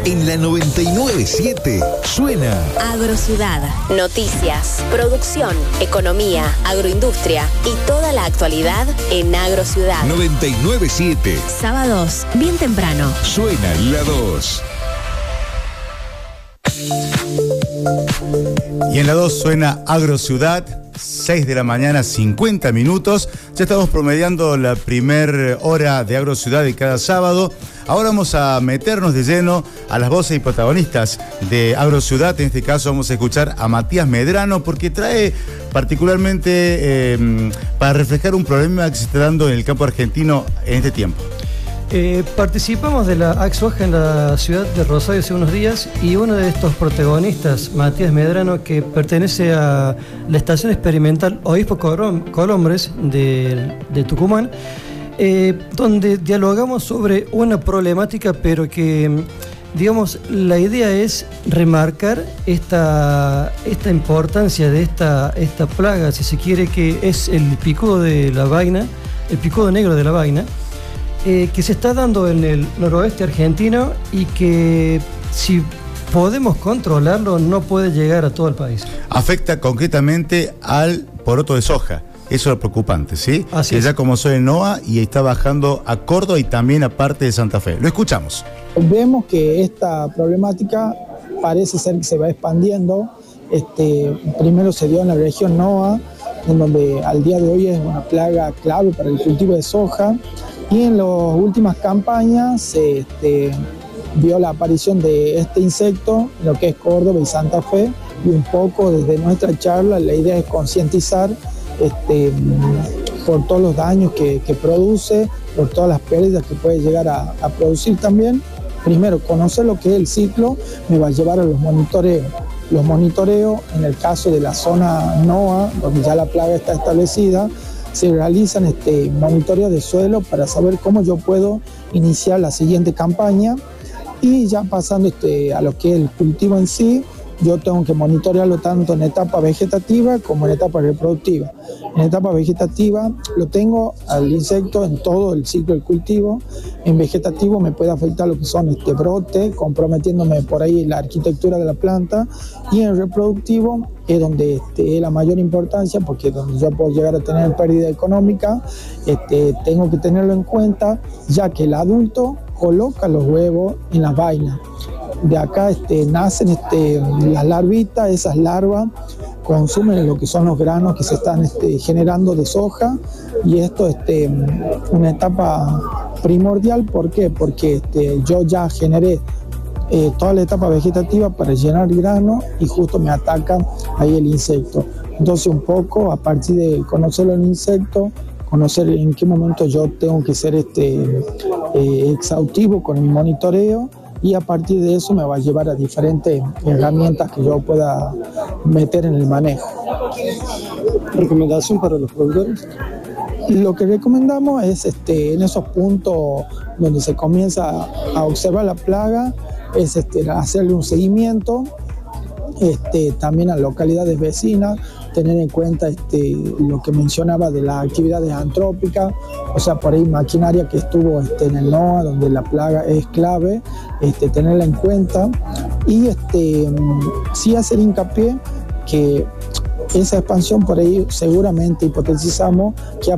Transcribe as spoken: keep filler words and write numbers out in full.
En la noventa y nueve punto siete suena Agrociudad. Noticias, producción, economía, agroindustria y toda la actualidad en Agrociudad. noventa y nueve punto siete. Sábados, bien temprano. Suena la dos. Y en la dos suena Agrociudad, seis de la mañana, cincuenta minutos. Ya estamos promediando la primer hora de Agrociudad de cada sábado. Ahora vamos a meternos de lleno a las voces y protagonistas de Agrociudad. En este caso vamos a escuchar a Matías Medrano, porque trae particularmente eh, para reflejar un problema que se está dando en el campo argentino en este tiempo. Eh, participamos de la AXOAJA en la ciudad de Rosario hace unos días, y uno de estos protagonistas, Matías Medrano, que pertenece a la Estación Experimental Obispo Colombres de, de Tucumán, eh, donde dialogamos sobre una problemática, pero que, digamos, la idea es remarcar esta, esta importancia de esta, esta plaga, si se quiere, que es el picudo de la vaina, el picudo negro de la vaina, Eh, que se está dando en el noroeste argentino y que, si podemos controlarlo, no puede llegar a todo el país. Afecta concretamente al poroto de soja. Eso es lo preocupante, ¿sí? Así que es. ya comenzó en Noa y está bajando a Córdoba y también a parte de Santa Fe. Lo escuchamos. Vemos que esta problemática parece ser que se va expandiendo. Este, primero se dio en la región Noa, en donde al día de hoy es una plaga clave para el cultivo de soja. Y en las últimas campañas se este, vio la aparición de este insecto en lo que es Córdoba y Santa Fe, y un poco desde nuestra charla la idea es concientizar este, por todos los daños que, que produce, por todas las pérdidas que puede llegar a, a producir también. Primero, conocer lo que es el ciclo me va a llevar a los monitoreos. Los monitoreos, en el caso de la zona Noa, donde ya la plaga está establecida, se realizan este, monitoreos de suelo para saber cómo yo puedo iniciar la siguiente campaña. Y ya pasando este, a lo que es el cultivo en sí, yo tengo que monitorearlo tanto en etapa vegetativa como en etapa reproductiva. En etapa vegetativa lo tengo al insecto en todo el ciclo del cultivo. En vegetativo me puede afectar lo que son este brote, comprometiéndome por ahí la arquitectura de la planta. Y en reproductivo es donde este, es la mayor importancia, porque es donde yo puedo llegar a tener pérdida económica. Este, tengo que tenerlo en cuenta, ya que el adulto coloca los huevos en las vainas. De acá este, nacen este, las larvitas. Esas larvas consumen lo que son los granos que se están este, generando de soja, y esto es este, una etapa primordial. ¿Por qué? Porque este, yo ya generé eh, toda la etapa vegetativa para llenar grano, y justo me ataca ahí el insecto. Entonces, un poco a partir de conocer el insecto, conocer en qué momento yo tengo que ser este, eh, exhaustivo con mi monitoreo, y a partir de eso me va a llevar a diferentes herramientas que yo pueda meter en el manejo. ¿Recomendación para los productores? Lo que recomendamos es este, en esos puntos donde se comienza a observar la plaga, es este, hacerle un seguimiento, este, también a localidades vecinas, tener en cuenta este, lo que mencionaba de las actividades antrópicas, o sea, por ahí maquinaria que estuvo este, en el Noa, donde la plaga es clave, este, tenerla en cuenta. Y este, sí hacer hincapié que esa expansión por ahí seguramente hipotetizamos que